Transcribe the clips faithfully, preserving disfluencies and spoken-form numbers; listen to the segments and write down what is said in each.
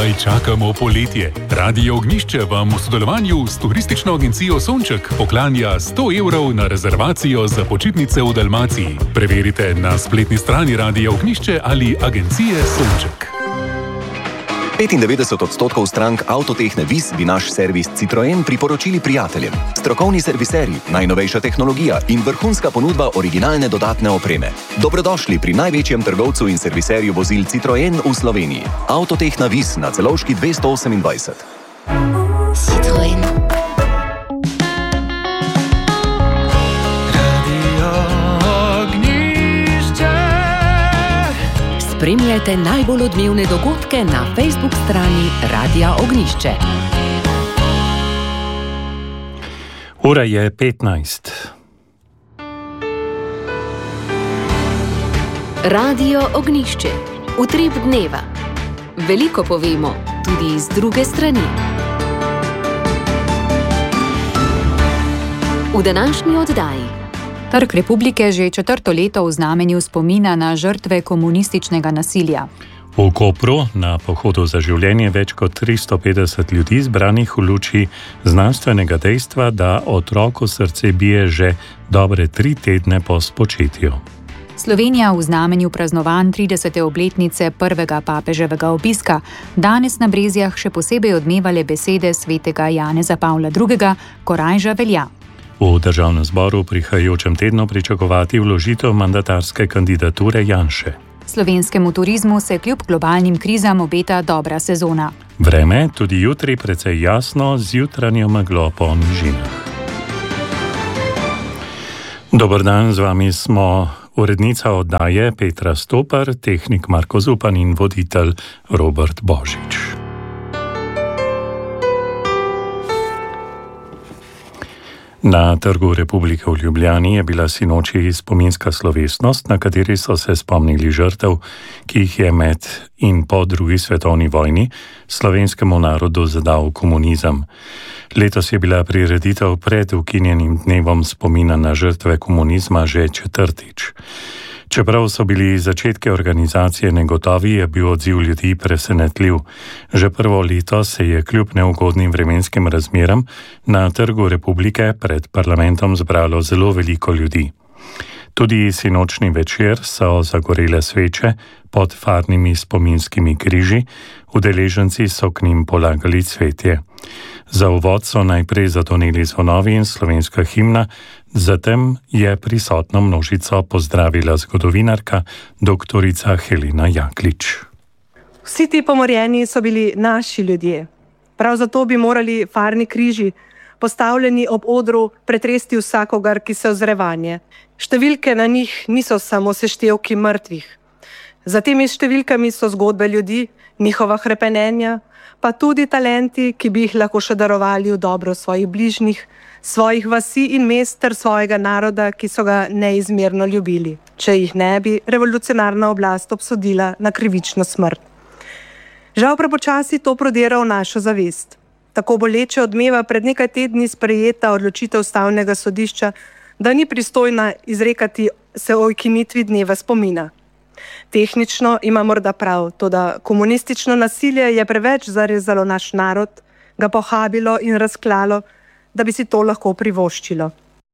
Komaj čakamo poletje. Radio Ognjišče vam v sodelovanju s turistično agencijo Sonček poklanja sto evrov na rezervacijo za počitnice v Dalmaciji. Preverite na spletni strani Radia Ognjišče ali agencije Sonček. petindevetdeset odstotkov strank Avtotehne Vis bi naš servis Citroen priporočili prijateljem. Strokovni serviserji, najnovejša tehnologija in vrhunska ponudba originalne dodatne opreme. Dobrodošli pri največjem trgovcu in serviserju vozil Citroen v Sloveniji. Avtotehna Vis na Celovški dvesto osemindvajset. Citroen. Spremljajte najbolj odmevne dogodke na Facebook strani Radia Ognjišče. Ura je petnajst. Radio Ognjišče. Utrip dneva. Veliko povemo, tudi iz druge strani. V današnji oddaji. Trg Republike že četrto leto v znamenju spomina na žrtve komunističnega nasilja. V Kopru na pohodu za življenje več kot tristo petdeset ljudi zbranih v luči znanstvenega dejstva, da otroku srce bije že dobre tri tedne po spočetju. Slovenija v znamenju praznovanj tridesete obletnice prvega papeževega obiska, danes na Brezjah še posebej odmevale besede svetega Janeza Pavla drugega, korajža velja. V državnem zboru v prihajajočem tednu pričakovati vložitev mandatarske kandidature Janše. Slovenskemu turizmu se kljub globalnim krizam obeta dobra sezona. Vreme tudi jutri precej jasno z jutranjo meglo po nižinah. Dober dan, z vami smo urednica oddaje Petra Stopar, tehnik Marko Zupan in voditelj Robert Božič. Na Trgu Republike v Ljubljani je bila sinoči spominska slovesnost, na kateri so se spomnili žrtev, ki jih je med in po drugi svetovni vojni slovenskemu narodu zadal komunizem. Letos je bila prireditev pred ukinjenim dnevom spomina na žrtve komunizma že četrtič. Čeprav so bili začetki organizacije negotovi, je bil odziv ljudi presenetljiv. Že prvo leto se je kljub neugodnim vremenskim razmeram na Trgu Republike pred parlamentom zbralo zelo veliko ljudi. Tudi sinočni večer so zagorele sveče pod farnimi spominskimi križi, udeleženci so k njim polagali cvetje. Za uvod so najprej zadoneli zvonovi in slovenska himna, zatem je prisotno množico pozdravila zgodovinarka doktorica Helena Jaklič. Vsi ti pomorjeni so bili naši ljudje. Prav zato bi morali farni križi, postavljeni ob odru, pretresti vsakogar, ki se ozre vanje. Številke na njih niso samo seštevki mrtvih. Za temi številkami so zgodbe ljudi, njihova hrepenenja, pa tudi talenti, ki bi jih lahko še darovali v dobro svojih bližnjih, svojih vasi in mest ter svojega naroda, ki so ga neizmerno ljubili, če jih ne bi revolucionarna oblast obsodila na krivično smrt. Žal prepočasi to prodira v našo zavest. Tako boleče odmeva pred nekaj tedni sprejeta odločitev Ustavnega sodišča, da ni pristojna izrekati se o ukinitvi dneva spomina. Tehnično ima morda prav, toda komunistično nasilje je preveč zarezalo naš narod, ga pohabilo in razklalo, da bi si to lahko privoščilo.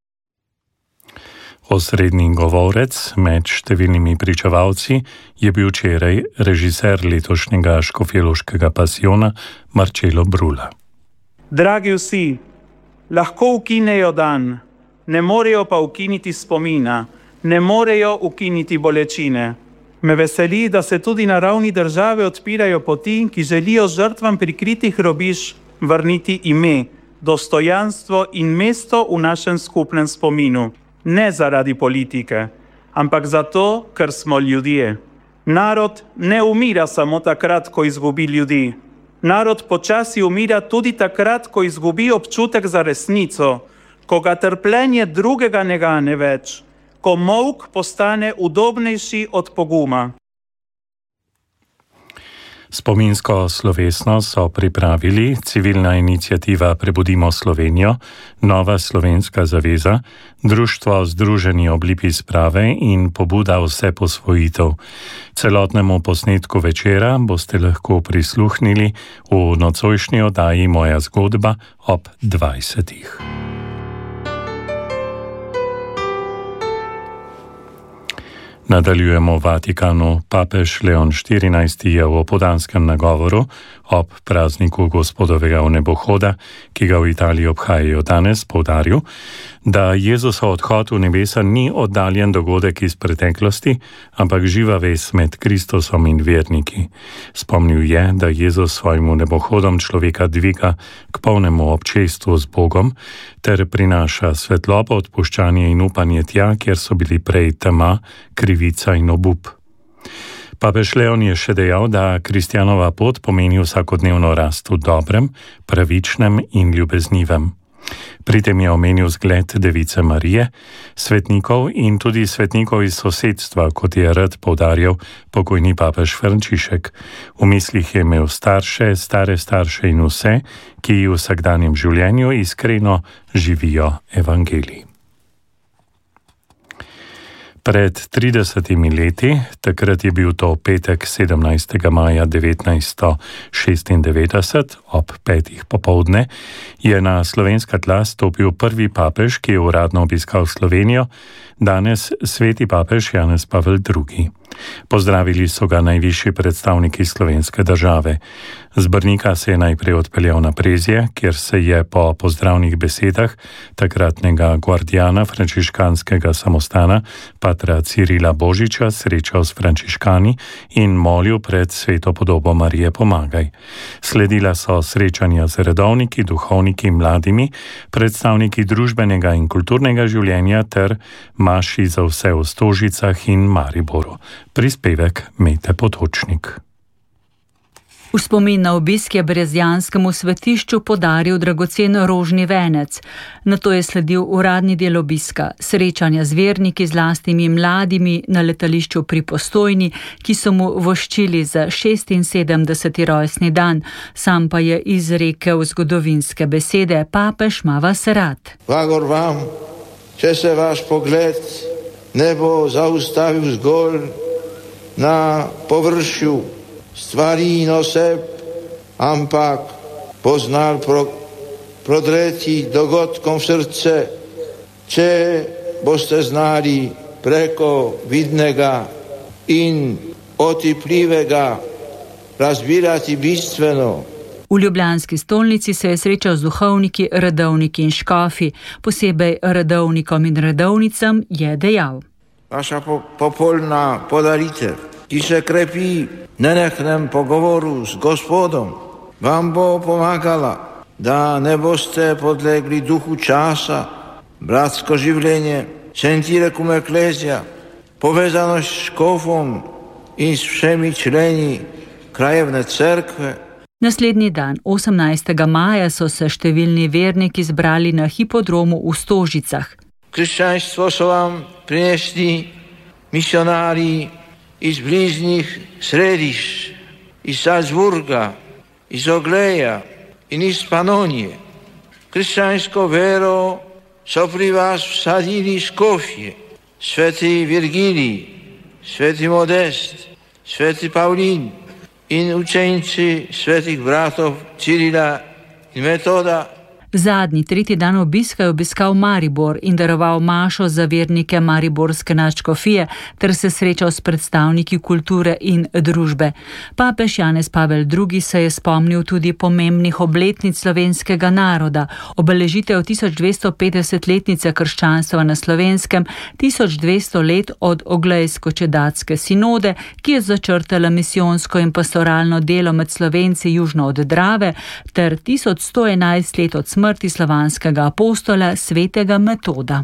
Osrednji govorec med številnimi pričevalci je bil včeraj režiser letošnjega škofjeloškega pasijona Marcelo Brula. Dragi vsi, lahko ukinejo dan, ne morejo pa ukiniti spomina, ne morejo ukiniti bolečine. Me veseli, da se tudi na ravni države odpirajo poti, ki želijo žrtvam prikritih grobišč vrniti ime, dostojanstvo in mesto v našem skupnem spominu. Ne zaradi politike, ampak zato, ker smo ljudje. Narod ne umira samo takrat, ko izgubi ljudi. Narod počasi umira tudi takrat, ko izgubi občutek za resnico, ko ga trpljenje drugega ne gane več, ko molk postane udobnejši od poguma. Spominsko slovesnost so pripravili civilna iniciativa Prebudimo Slovenijo, Nova slovenska zaveza, Društvo Združeni oblipi sprave in pobuda Vse posvojitev. Celotnemu posnetku večera boste lahko prisluhnili v nocojšnji oddaji Moja zgodba ob dvajsetih. Nadaljujemo v Vatikanu. Papež Leon štirinajsti je v opoldanskem nagovoru ob prazniku Gospodovega vnebohoda, ki ga v Italiji obhajajo danes, poudaril, da Jezusov odhod v nebesa ni oddaljen dogodek iz preteklosti, ampak živa vez med Kristusom in verniki. Spomnil je, da Jezus svojim vnebohodom človeka dviga k polnemu občestvu z Bogom ter prinaša svetlobo, odpuščanje in upanje tja, kjer so bili prej tema, krivica in obup. Papež Leon je še dejal, da kristjanova pot pomeni vsakodnevno rast v dobrem, pravičnem in ljubeznivem. Pri tem je omenil zgled Device Marije, svetnikov in tudi svetnikov iz sosedstva, kot je rad poudarjal pokojni papež Frančišek. V mislih je imel starše, stare starše in vse, ki v vsakdanjem življenju iskreno živijo evangelij. Pred tridesetimi leti, takrat je bil to petek sedemnajstega maja devetnajststo šestindevetdeset ob petih popoldne, je na slovenska tla stopil prvi papež, ki je uradno obiskal Slovenijo, danes sveti papež Janez Pavel drugi. Pozdravili so ga najvišji predstavniki slovenske države. Z Brnika se je najprej odpeljal na Prezje, kjer se je po pozdravnih besedah takratnega guardiana frančiškanskega samostana, patra Cirila Božiča, srečal s frančiškani in molil pred sveto podobo Marije Pomagaj. Sledila so srečanja z redovniki, duhovniki, mladimi, predstavniki družbenega in kulturnega življenja ter maši za vse v Stožicah in Mariboru. Prispevek Mete Potočnik. V spomin na obisk je brezjanskemu svetišču podaril dragocen rožni venec. Nato je sledil uradni del obiska, srečanja z verniki, zlastimi mladimi na letališču pri Postojni, ki so mu voščili za šestinsedemdeseti rojstni dan, sam pa je izrekel zgodovinske besede: Papež ma vas rad. Blagor vam, če se vaš pogled ne bo zaustavil zgolj na površju stvari in oseb, ampak poznal pro, prodreti dogodkom v srce, če boste znali preko vidnega in otipljivega razbirati bistveno. V ljubljanski stolnici se je srečal z duhovniki, redovniki in škofi, posebej redovnikom in redovnicam je dejal: Vaša po, popolna podaritev, ki se krepi nenehnem pogovoru s Gospodom, vam bo pomagala, da ne boste podlegli duhu časa, bratsko življenje, sentire cum eklezija, povezanost s škofom in s všemi členi krajevne cerkve. Naslednji dan, osemnajstega maja, so se številni verniki zbrali na hipodromu v Stožicah. Krščanstvo so vam prinesli misionari iz bližnjih središč, iz Salzburga, iz Ogleja in iz Panonije. Krščansko vero so pri vas vsadili škofje, sveti Virgilij, sveti Modest, sveti Pavlin in učenci svetih bratov Cirila in Metoda. Zadnji, tretji dan obiska je obiskal Maribor in daroval mašo za vernike mariborske nadškofije ter se srečal s predstavniki kulture in družbe. Papež Janez Pavel drugi se je spomnil tudi pomembnih obletnic slovenskega naroda, obeležitev tisoč dvesto petdesetletnice krščanstva na Slovenskem, tisoč dvesto let od Oglejsko-Čedatske sinode, ki je začrtala misijonsko in pastoralno delo med Slovenci južno od Drave, ter tisoč sto enajst let od smrti slovanskega apostola svetega Metoda.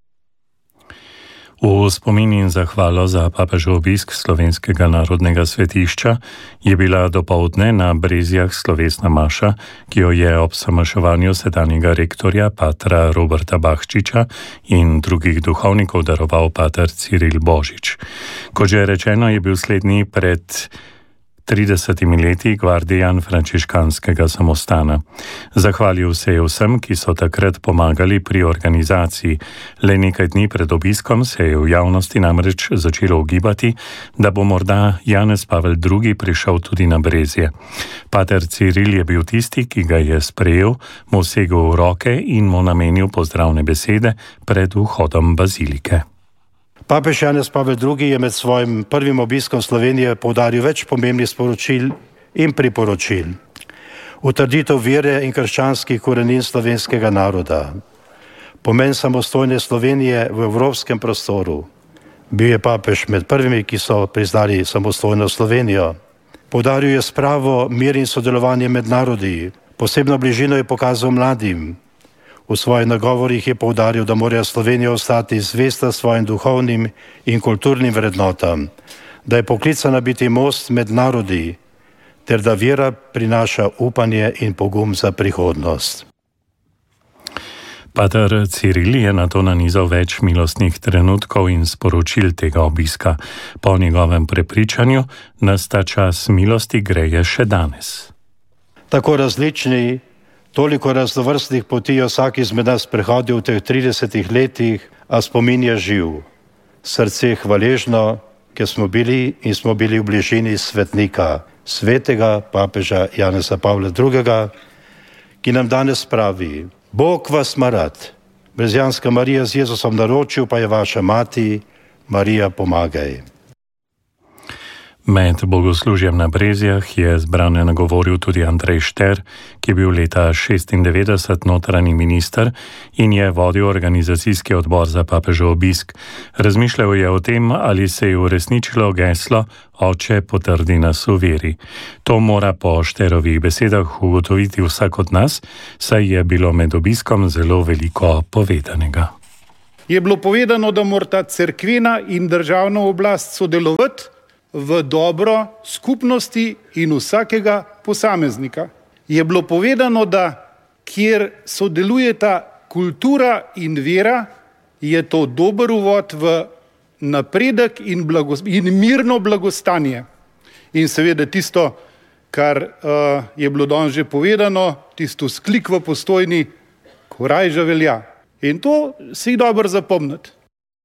V spomin in zahvalo za papežev obisk slovenskega narodnega svetišča je bila dopoldne na Brezjah slovesna maša, ki jo je ob samaševanju sedanjega rektorja patra Roberta Bahčiča in drugih duhovnikov daroval pater Ciril Božič. Kot že rečeno, je bil slednji pred tridesetimi leti gvardijan frančiškanskega samostana. Zahvalil se je vsem, ki so takrat pomagali pri organizaciji. Le nekaj dni pred obiskom se je v javnosti namreč začelo ugibati, da bo morda Janez Pavel drugi prišel tudi na Brezje. Pater Ciril je bil tisti, ki ga je sprejel, mu segel v roke in mu namenil pozdravne besede pred vhodom bazilike. Papež Janez Pavel drugi je med svojim prvim obiskom Slovenije poudaril več pomembnih sporočil in priporočil. Utrditev vere in krščanskih korenin slovenskega naroda. Pomen samostojne Slovenije v evropskem prostoru. Bil je papež med prvimi, ki so priznali samostojno Slovenijo. Poudaril je spravo, mir in sodelovanje med narodi. Posebno bližino je pokazal mladim. V svojih nagovorih je poudaril, da mora Slovenija ostati zvesta svojim duhovnim in kulturnim vrednotam, da je poklicana biti most med narodi, ter da vera prinaša upanje in pogum za prihodnost. Pater Ciril je nato nanizal več milostnih trenutkov in sporočil tega obiska. Po njegovem prepričanju nas ta čas milosti greje še danes. Tako različni, toliko raznovrstnih poti je vsak izmed nas prehodil v teh tridesetih letih, a spomin je živ. Srce hvaležno, ker smo bili in smo bili v bližini svetnika, svetega papeža Janeza Pavla drugega, ki nam danes pravi: Bog vas ima rad, brezjanska Marija z Jezusom naročil pa je vaša mati, Marija pomagaj. Med bogoslužjem na Brezjah je zbrane nagovoril tudi Andrej Šter, ki je bil leta šestindevetdeset notranji minister in je vodil organizacijski odbor za papežev obisk. Razmišljal je o tem, ali se je uresničilo geslo Oče, potrdi nas v veri. To mora po Šterovih besedah ugotoviti vsak od nas, saj je bilo med obiskom zelo veliko povedanega. Je bilo povedano, da morata cerkvena in državna oblast sodelovati v dobro skupnosti in vsakega posameznika. Je bilo povedano, da kjer sodelujeta kultura in vera, je to dober uvod v napredek in, blagos- in mirno blagostanje. In seveda tisto, kar uh, je bilo danes že povedano, tisto sklik v Postojni, korajža velja. In to si dobro zapomniti.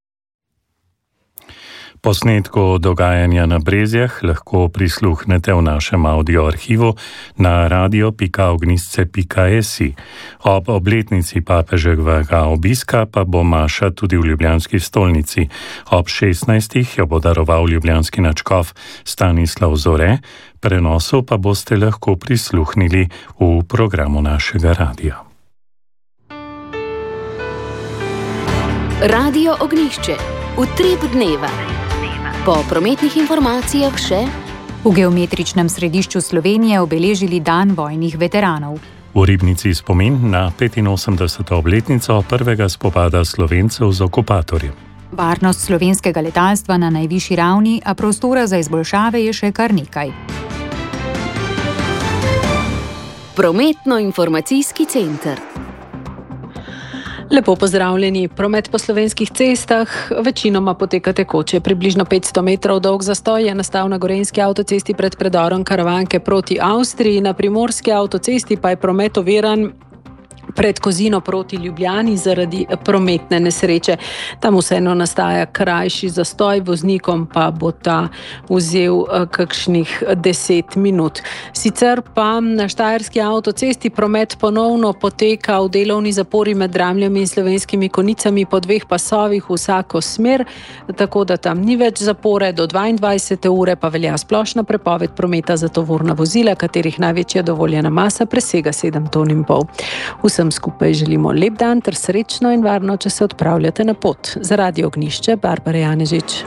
Posnetku dogajanja na Brezjah lahko prisluhnete v našem audio arhivu na radio pika ognjišče pika si. Ob obletnici papeževega obiska pa bo maša tudi v ljubljanski stolnici. Ob šestnajstih jo bo daroval ljubljanski nadškof Stanislav Zore, prenosu pa boste lahko prisluhnili v programu našega radia. Radio Ognjišče, utrip dneva. Po prometnih informacijah še: v geometričnem središču Slovenije obeležili dan vojnih veteranov. V Ribnici spomin na petinosemdeseto obletnico prvega spopada Slovencev z okupatorjem. Varnost slovenskega letalstva na najvišji ravni, a prostora za izboljšave je še kar nekaj. Prometno-informacijski center. Lepo pozdravljeni. Promet po slovenskih cestah večinoma poteka tekoče. Približno petsto metrov dolg zastoj je nastal na gorenjski avtocesti pred predorom Karavanke proti Avstriji, na primorski avtocesti pa je promet oviran pred Kozino proti Ljubljani zaradi prometne nesreče. Tam vseeno nastaja krajši zastoj, voznikom pa bo ta vzel kakšnih deset minut. Sicer pa na štajerski avtocesti promet ponovno poteka v delovni zapori med Dramljami in Slovenskimi Konicami po dveh pasovih vsako smer, tako da tam ni več zapore, do dvaindvajsete ure pa velja splošna prepoved prometa za tovorna vozila, katerih največja dovoljena masa presega sedem ton in pol. Vsem skupaj želimo lep dan ter srečno in varno, če se odpravljate na pot. Za Radio Ognjišče, Barbara Janežič.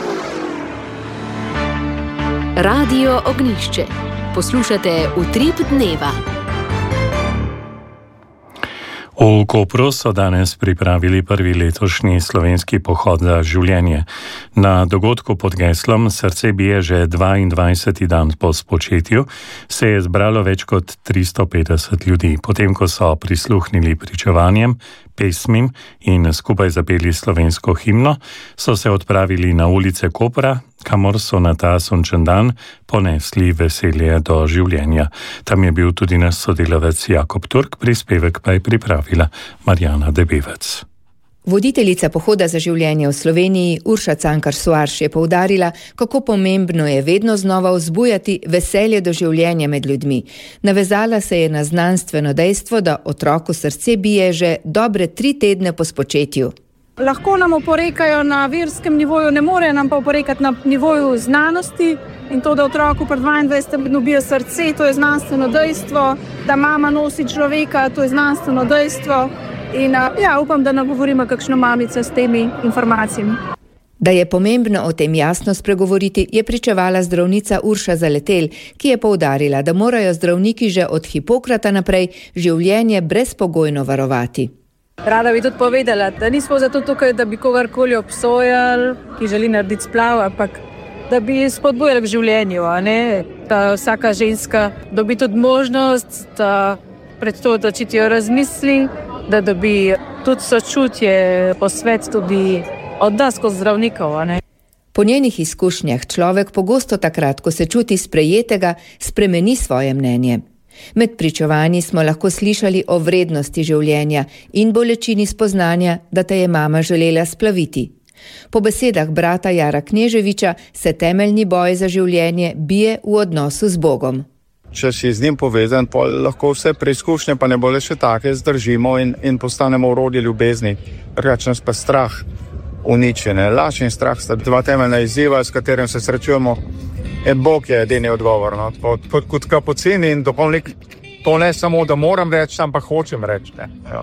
Radio Ognjišče. Poslušate utrip dneva. V Kopru so danes pripravili prvi letošnji slovenski pohod za življenje. Na dogodku pod geslom Srce bije že dvaindvajseti dan po spočetju se je zbralo več kot tristo petdeset ljudi. Potem, ko so prisluhnili pričevanjem, pesmim in skupaj zapeli slovensko himno, so se odpravili na ulice Kopra, kamor so na ta sončen dan ponesli veselje do življenja. Tam je bil tudi naš sodelavec Jakob Turk, prispevek pa je pripravila Marjana Debevec. Voditeljica Pohoda za življenje v Sloveniji Urša Cankar-Soarš je poudarila, kako pomembno je vedno znova vzbujati veselje do življenja med ljudmi. Navezala se je na znanstveno dejstvo, da otroku srce bije že dobre tri tedne po spočetju. Lahko nam oporekajo na verskem nivoju, ne more nam pa oporekati na nivoju znanosti, in to, da otroku pri dvaindvajsetem tednu bije srce, to je znanstveno dejstvo, da mama nosi človeka, to je znanstveno dejstvo. In ja, upam, da nagovorimo kakšno mamico s temi informacijami. Da je pomembno o tem jasno spregovoriti, je pričevala zdravnica Urša Zaletelj, ki je poudarila, da morajo zdravniki že od Hipokrata naprej življenje brezpogojno varovati. Rada bi tudi povedala, da nismo zato tukaj, da bi kogarkoli obsojali, ki želi narediti splav, ampak da bi spodbujali k življenju, a ne? Da vsaka ženska dobi tudi možnost, da pred to odločitvijo razmisli, da dobi tudi sočutje, posvet tudi od nas kot zdravnikov, a ne? Po njenih izkušnjah človek pogosto takrat, ko se čuti sprejetega, spremeni svoje mnenje. Med pričevanji smo lahko slišali o vrednosti življenja in bolečini spoznanja, da te je mama želela splaviti. Po besedah brata Jara Kneževiča se temeljni boj za življenje bije v odnosu z Bogom. Če si z njim povezan, pa lahko vse preizkušnje pa ne bo le še take zdržimo in, in postanemo orodje ljubezni. Reč nas pa strah uničene. Laž in strah sta dva temeljna izziva, s katerim se srečujemo. In Bog je edini odgovor. No? Pod, pod, kot kapocini in dopolnik, to ne samo, da moram reči, ampak hočem reči. Ja.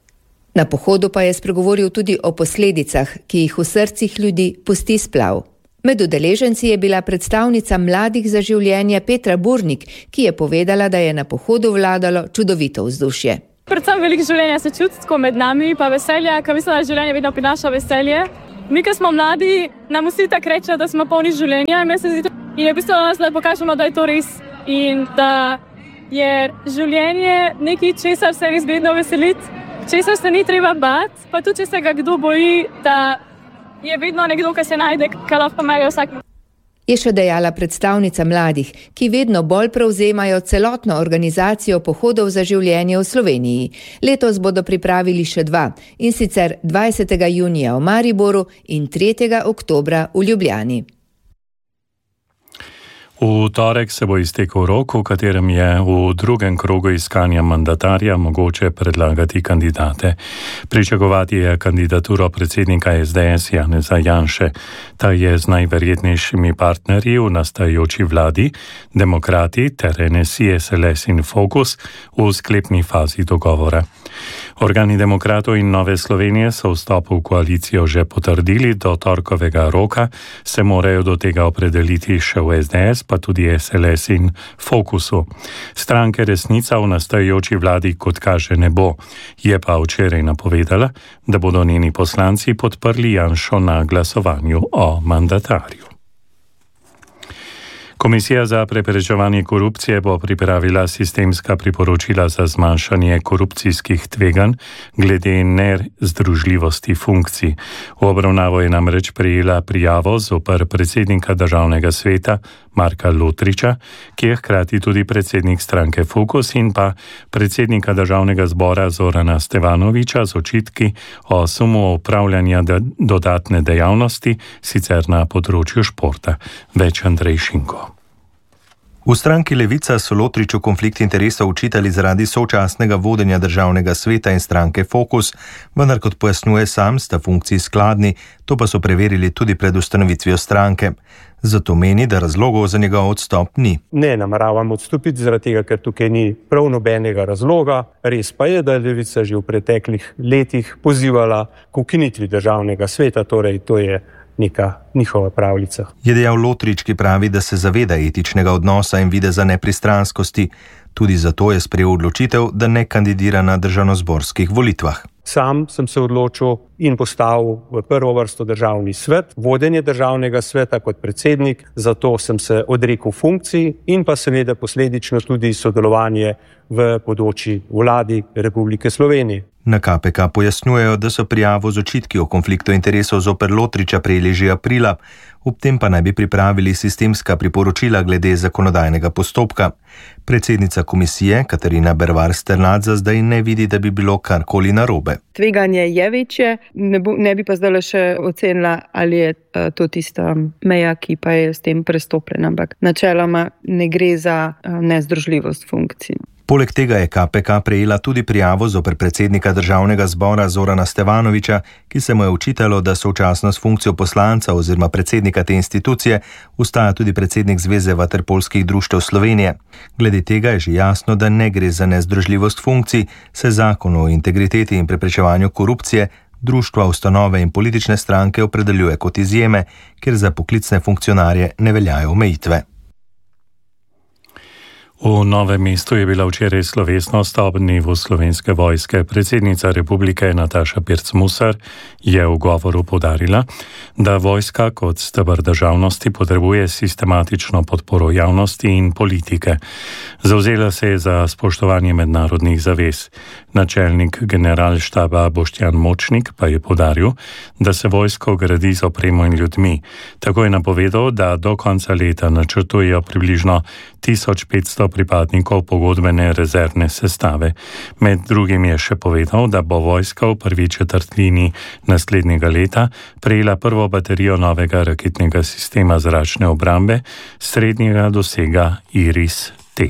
Na pohodu pa je spregovoril tudi o posledicah, ki jih v srcih ljudi pusti splav. Med udeleženci je bila predstavnica Mladih za življenje Petra Burnik, ki je povedala, da je na pohodu vladalo čudovito vzdušje. Predvsem veliko življenja se čuti tako med nami, pa veselje, ker mislim, da življenje vedno prinaša veselje. Mi, ki smo mladi, nam vsi tako rečejo, da smo polni življenja in je v bistvu nas le pokažemo, da je to res in da je življenje nekaj, česar se res vedno veseliti, česar se ni treba bati, pa tudi, če se ga kdo boji, da je vedno nekdo, ki se najde, ki lahko pomaga vsakmu. Je še dejala predstavnica mladih, ki vedno bolj prevzemajo celotno organizacijo pohodov za življenje v Sloveniji. Letos bodo pripravili še dva, in sicer dvajsetega junija v Mariboru in tretjega oktobra v Ljubljani. V torek se bo iztekel rok, v katerem je v drugem krogu iskanja mandatarja mogoče predlagati kandidate. Pričakovati je kandidaturo predsednika es de es Janeza Janše. Ta je z najverjetnejšimi partnerji v nastajajoči vladi, Demokrati ter en es i, es el es in Fokus, v sklepni fazi dogovora. Organi Demokratov in Nove Slovenije so vstop v koalicijo že potrdili, do torkovega roka se morajo do tega opredeliti še v es de es, pa tudi es el es in Fokusu. Stranke Resnica v nastajajoči vladi kot kaže ne bo, je pa včeraj napovedala, da bodo njeni poslanci podprli Janšo na glasovanju o mandatarju. Komisija za preprečevanje korupcije bo pripravila sistemska priporočila za zmanjšanje korupcijskih tveganj glede nezdružljivosti funkcij. V obravnavo je namreč prejela prijavo zoper predsednika Državnega sveta Marka Lotriča, ki je hkrati tudi predsednik stranke Fokus, in pa predsednika Državnega zbora Zorana Stevanoviča z očitki o sumu opravljanja dodatne dejavnosti, sicer na področju športa. Več Andrej Šinko. V stranki Levica so Lotriču konflikt interesov očitali zaradi sočasnega vodenja Državnega sveta in stranke Fokus, vendar kot pojasnjuje sam, sta funkciji skladni, to pa so preverili tudi pred ustanovitvijo stranke. Zato meni, da razlogov za njegov odstop ni. Ne nameravam odstopiti zaradi tega, ker tukaj ni prav nobenega razloga. Res pa je, da je Levica že v preteklih letih pozivala k ukinitvi Državnega sveta, torej to je neka njihova pravljica. Je dejal Lotrič, ki pravi, da se zaveda etičnega odnosa in videza nepristranskosti. Tudi zato je sprejel odločitev, da ne kandidira na državnozborskih volitvah. Sam sem se odločil in postavil v prvo vrsto Državni svet, vodenje Državnega sveta kot predsednik, zato sem se odrekel funkciji in pa seveda posledično tudi sodelovanje v bodoči vladi Republike Slovenije. Na K P K pojasnjujejo, da so prijavo z očitki o konfliktu interesov zoper Lotriča prejeli že aprila, ob tem pa naj bi pripravili sistemska priporočila glede zakonodajnega postopka. Predsednica komisije Katarina Bervar Sternad za zdaj ne vidi, da bi bilo karkoli narobe. Tveganje je večje, ne, bo, ne bi pa zdaj še ocenila, ali je uh, to tista meja, ki pa je s tem prestopljena, ampak načeloma ne gre za uh, nezdružljivost funkcij. Poleg tega je K P K prejela tudi prijavo zoper predsednika državnega zbora Zorana Stevanovića, ki se mu je očitalo, da sočasno s funkcijo poslanca oziroma predsednika te institucije ostaja tudi predsednik Zveze vaterpolskih društev Slovenije. Glede tega je že jasno, da ne gre za nezdružljivost funkcij, se zakon o integriteti in preprečevanju korupcije društva, ustanove in politične stranke opredeljuje kot izjeme, kjer za poklicne funkcionarje ne veljajo omejitve. V Novem mestu je bila včeraj slovesnost ob dnevu Slovenske vojske. Predsednica republike Nataša Pirc-Musar je v govoru poudarila, da vojska kot steber državnosti potrebuje sistematično podporo javnosti in politike. Zavzela se je za spoštovanje mednarodnih zavez. Načelnik generalštaba Boštjan Močnik pa je poudaril, da se vojsko gradi z opremo in ljudmi. Tako je napovedal, da do konca leta načrtujejo približno tisoč petsto pripadnikov pogodbene rezervne sestave. Med drugim je še povedal, da bo vojska v prvi četrtini naslednjega leta prejela prvo baterijo novega raketnega sistema zračne obrambe srednjega dosega Iris-T.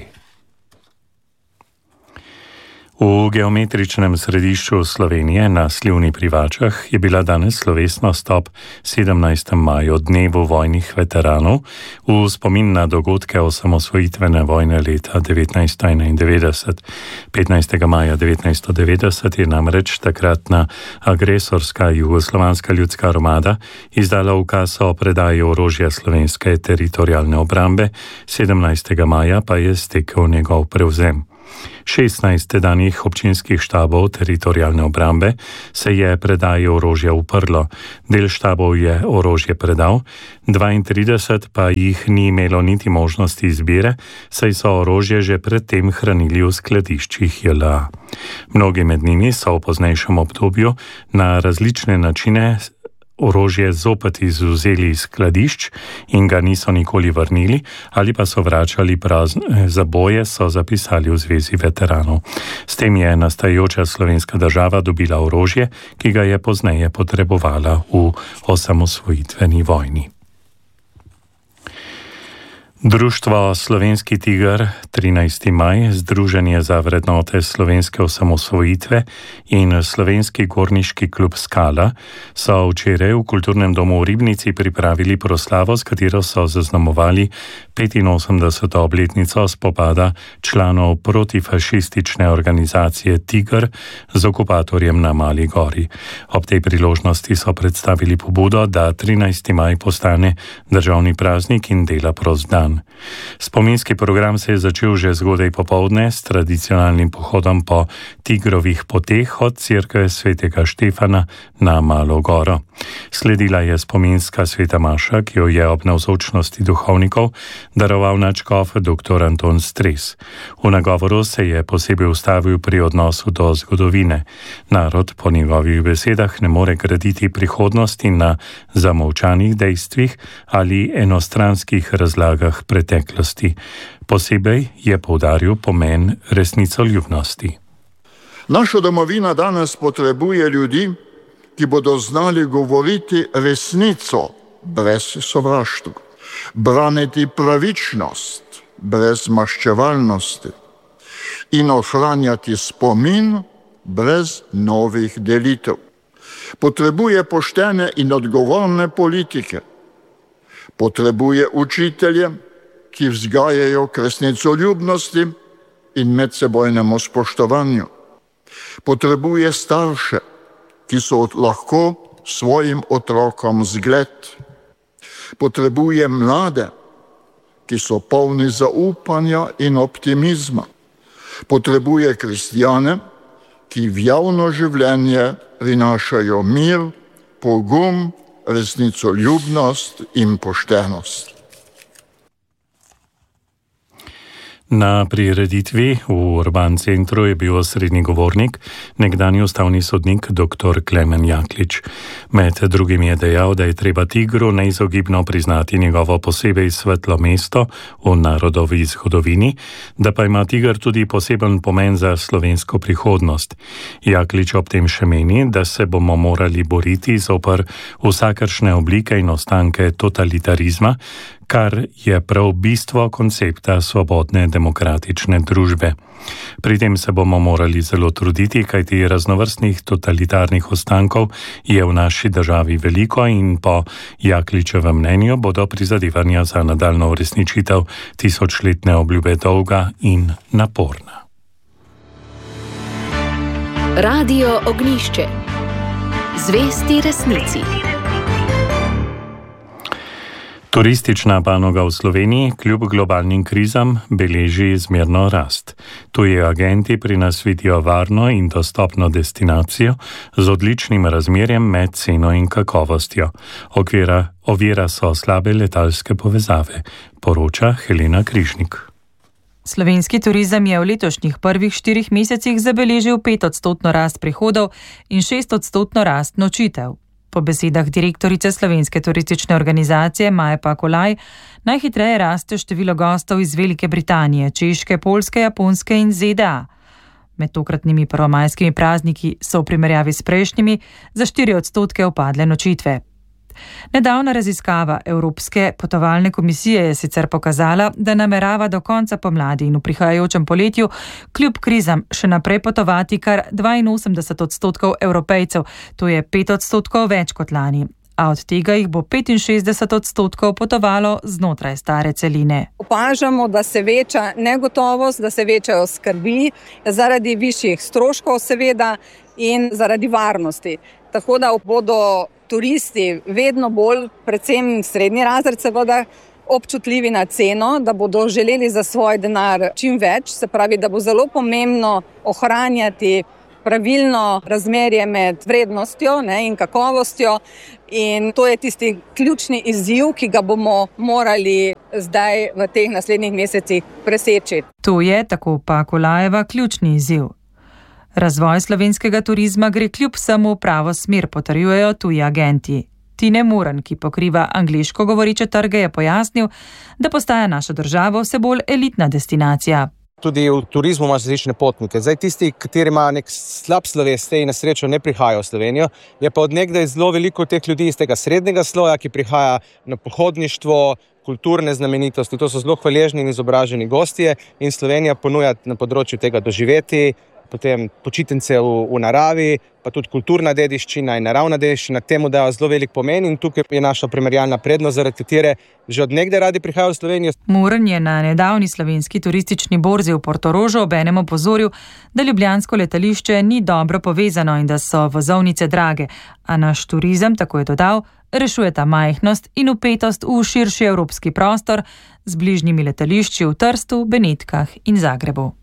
V geometričnem središču Slovenije na Slivni pri Vačah je bila danes slovesnost ob sedemnajstem maju, dnevu vojnih veteranov, v spomin na dogodke osamosvojitvene vojne leta devetnajststo enaindevetdeset. petnajstega maja devetnajststo devetdeset je namreč takratna agresorska jugoslovanska ljudska armada izdala ukaz o predaji orožja slovenske teritorialne obrambe, sedemnajstega maja pa je stekel njegov prevzem. šestnajst tedanjih občinskih štabov teritorialne obrambe se je predaji orožja uprlo. Del štabov je orožje predal, dvaintrideset pa jih ni imelo niti možnosti izbire, saj so orožje že predtem hranili v skladiščih J L A. Mnogi med njimi so v poznejšem obdobju na različne načine orožje zopet izvzeli iz skladišč in ga niso nikoli vrnili, ali pa so vračali prazne zaboje, so zapisali v Zvezi veteranov. S tem je nastajajoča slovenska država dobila orožje, ki ga je pozneje potrebovala v osamosvojitveni vojni. Društvo Slovenski tiger, trinajsti maj, Združenje za vrednote slovenske osamosvojitve in Slovenski gorniški klub Skala so včeraj v Kulturnem domu v Ribnici pripravili proslavo, s katero so zaznamovali petinosemdeseto obletnico spopada članov protifašistične organizacije Tiger z okupatorjem na Mali gori. Ob tej priložnosti so predstavili pobudo, da trinajsti maj postane državni praznik in dela prost dan. Spominski program se je začel že zgodaj popoldne s tradicionalnim pohodom po Tigrovih poteh od cerkve svetega Štefana na Malo goro. Sledila je spominska sveta maša, ki jo je ob navzočnosti duhovnikov daroval nadškof dr. Anton Stres. V nagovoru se je posebej ustavil pri odnosu do zgodovine. Narod po njegovih besedah ne more graditi prihodnosti na zamolčanih dejstvih ali enostranskih razlagah preteklosti. Posebej je poudaril pomen resnicoljubnosti. Naša domovina danes potrebuje ljudi, ki bodo znali govoriti resnico brez sovraštva, braniti pravičnost brez maščevalnosti in ohranjati spomin brez novih delitev. Potrebuje poštene in odgovorne politike. Potrebuje učitelje, ki vzgajajo k resnicoljubnosti in medsebojnemu spoštovanju. Potrebuje starše, ki so lahko svojim otrokom zgled. Potrebuje mlade, ki so polni zaupanja in optimizma. Potrebuje kristjane, ki v javno življenje prinašajo mir, pogum, resnicoljubnost in poštenost. Na prireditvi v Urban centru je bil osrednji govornik, nekdanji ustavni sodnik dr. Klemen Jaklič. Med drugim je dejal, da je treba tigru neizogibno priznati njegovo posebej svetlo mesto v narodovi zgodovini, da pa ima tiger tudi poseben pomen za slovensko prihodnost. Jaklič ob tem še meni, da se bomo morali boriti zoper vsakršne oblike in ostanke totalitarizma, kar je prav bistvo koncepta svobodne demokratične družbe. Pri tem se bomo morali zelo truditi, kajti raznovrstnih totalitarnih ostankov je v naši državi veliko in po Jakličevem mnenju bodo prizadevanja za nadaljnjo uresničitev tisočletne obljube dolga in naporna. Radio Ognišče. Zvesti resnici. Turistična panoga v Sloveniji kljub globalnim krizam beleži zmerno rast. Tuji agenti pri nas vidijo varno in dostopno destinacijo z odličnim razmerjem med ceno in kakovostjo. Okvira, ovira so slabe letalske povezave, poroča Helena Križnik. Slovenski turizem je v letošnjih prvih štirih mesecih zabeležil petodstotno rast prihodov in šestodstotno rast nočitev. Po besedah direktorice Slovenske turistične organizacije Maje Pakulaj najhitreje raste število gostov iz Velike Britanije, Češke, Poljske, Japonske in Z D A. Med tokratnimi prvomajskimi prazniki so v primerjavi s prejšnjimi za štiri odstotke upadle nočitve. Nedavna raziskava Evropske potovalne komisije je sicer pokazala, da namerava do konca pomladi in v prihajajočem poletju kljub krizam še naprej potovati kar dvainosemdeset odstotkov Evropejcev, to je pet odstotkov več kot lani, a od tega jih bo petinšestdeset odstotkov potovalo znotraj stare celine. Opažamo, da se veča negotovost, da se večajo skrbi zaradi višjih stroškov seveda in zaradi varnosti. Tako da bodo turisti vedno bolj, predvsem srednji razred seveda, občutljivi na ceno, da bodo želeli za svoj denar čim več, se pravi, da bo zelo pomembno ohranjati pravilno razmerje med vrednostjo ne, in kakovostjo in to je tisti ključni izziv, ki ga bomo morali zdaj v teh naslednjih mesecih preseči. To je, tako Pakulajeva, ključni izziv. Razvoj slovenskega turizma gre kljub vsemu v pravo smer, potrjujejo tuji agenti. Tine Muren, ki pokriva angleško govoriče trge, je pojasnil, da postaja naša država vse bolj elitna destinacija. Tudi v turizmu imaš različne potnike. Zdaj tisti, kateri ima nek slab sloves, te in na srečo ne prihajajo v Slovenijo, je pa od nekdaj zelo veliko teh ljudi iz tega srednjega sloja, ki prihaja na pohodništvo, kulturne znamenitosti. To so zelo hvaležni in izobraženi gostje in Slovenija ponuja na področju tega doživeti, potem počitnice v, v naravi, pa tudi kulturna dediščina in naravna dediščina temu dajo zelo velik pomen in tukaj je naša primerjalna prednost, zaradi katere že od nekdaj radi prihajajo v Slovenijo. Muren je na nedavni slovenski turistični borzi v Portorožu obenem opozoril, da ljubljansko letališče ni dobro povezano in da so vozovnice drage, a naš turizem, tako je dodal, rešuje ta majhnost in vpetost v širši evropski prostor z bližnjimi letališči v Trstu, Benetkah in Zagrebu.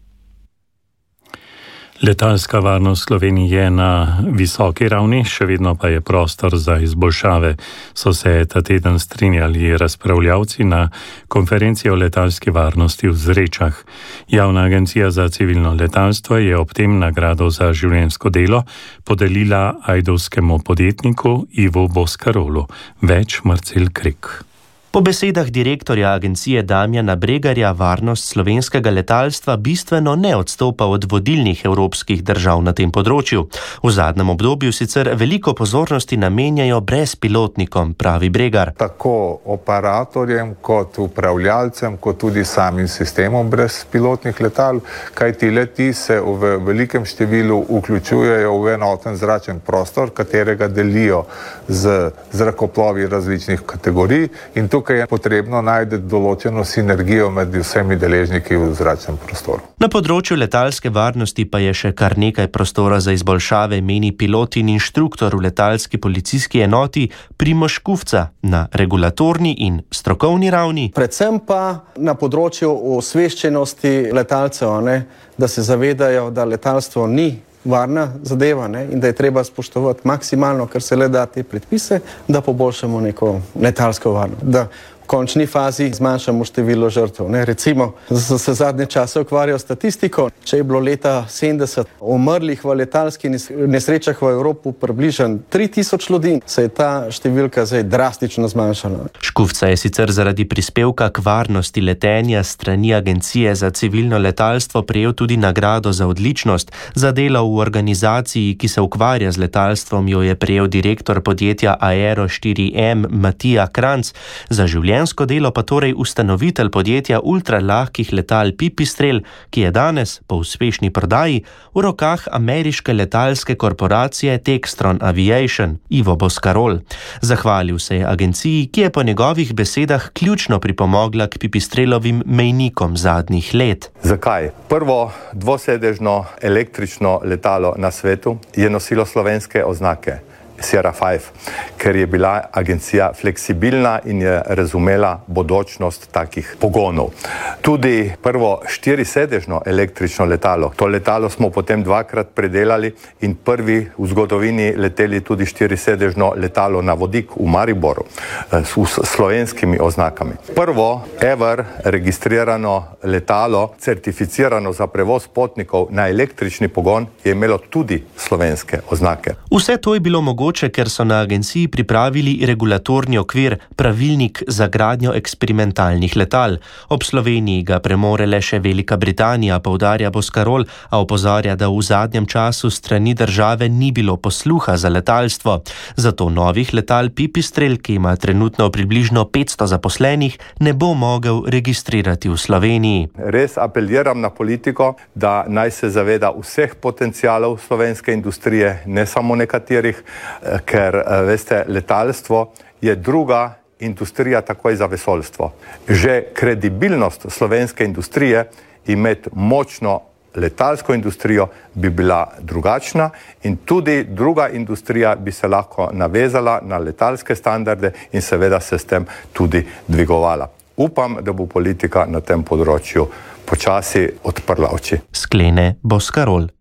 Letalska varnost Slovenije je na visoki ravni, še vedno pa je prostor za izboljšave, so se ta teden strinjali razpravljavci na konferenci o letalski varnosti v Zrečah. Javna agencija za civilno letalstvo je ob tem nagrado za življenjsko delo podelila ajdovskemu podjetniku Ivu Boskarolu. Več Marcel Krek. Po besedah direktorja agencije Damjana Bregarja varnost slovenskega letalstva bistveno ne odstopa od vodilnih evropskih držav na tem področju. V zadnjem obdobju sicer veliko pozornosti namenjajo brezpilotnikom, pravi Bregar. Tako operatorjem kot upravljalcem, kot tudi samim sistemom brezpilotnih letal, kajti le-ti se v velikem številu vključujejo v enoten zračen prostor, katerega delijo z zrakoplovi različnih kategorij in to Tukaj je potrebno najti določeno sinergijo med vsemi deležniki v zračnem prostoru. Na področju letalske varnosti pa je še kar nekaj prostora za izboljšave, meni pilot in inštruktor v letalski policijski enoti Primož Kufca na regulatorni in strokovni ravni. Predvsem pa na področju osveščenosti letalcev, ne, da se zavedajo, da letalstvo ni varna zadeva ne, in da je treba spoštovati maksimalno, kar se le da te predpise, da poboljšamo neko letalsko varnost. Da končni fazi zmanjšamo število žrtev. Ne? Recimo, da se zadnje čase ukvarjajo statistiko, če je bilo leta sedemdeset umrlih v letalskih nesrečah v Evropi približno tri tisoč ljudi, se je ta številka zdaj drastično zmanjšala. Škufca je sicer zaradi prispevka k varnosti letenja strani Agencije za civilno letalstvo prejel tudi nagrado za odličnost. Za delo v organizaciji, ki se ukvarja z letalstvom, jo je prejel direktor podjetja Aero štiri M Matija Kranc. Za življenjsko delo pa torej ustanovitelj podjetja ultralahkih letal Pipistrel, ki je danes po uspešni prodaji v rokah ameriške letalske korporacije Textron Aviation, Ivo Boscarol. Zahvalil se je agenciji, ki je po njegovih besedah ključno pripomogla k Pipistrelovim mejnikom zadnjih let. Zakaj? Prvo dvosedežno električno letalo na svetu je nosilo slovenske oznake Sierra pet, ker je bila agencija fleksibilna in je razumela bodočnost takih pogonov. Tudi prvo štirisedežno električno letalo, to letalo smo potem dvakrat predelali in prvi v zgodovini leteli tudi štirisedežno letalo na vodik v Mariboru s slovenskimi oznakami. Prvo ever registrirano letalo, certificirano za prevoz potnikov na električni pogon, je imelo tudi slovenske oznake. Vse to je bilo mogoče, ker so na agenciji pripravili regulatorni okvir, pravilnik za gradnjo eksperimentalnih letal. Ob Sloveniji ga premore le še Velika Britanija, poudarja Boscarol, a opozarja, da v zadnjem času strani države ni bilo posluha za letalstvo. Zato novih letal Pipistrel, ki ima trenutno približno petsto zaposlenih, ne bo mogel registrirati v Sloveniji. Res apeliram na politiko, da naj se zaveda vseh potencialov slovenske industrije, ne samo nekaterih, ker, veste, letalstvo je druga industrija takoj za vesoljstvo. Že kredibilnost slovenske industrije, imeti močno letalsko industrijo, bi bila drugačna in tudi druga industrija bi se lahko navezala na letalske standarde in seveda se s tem tudi dvigovala. Upam, da bo politika na tem področju počasi odprla oči. Sklene Boscarol.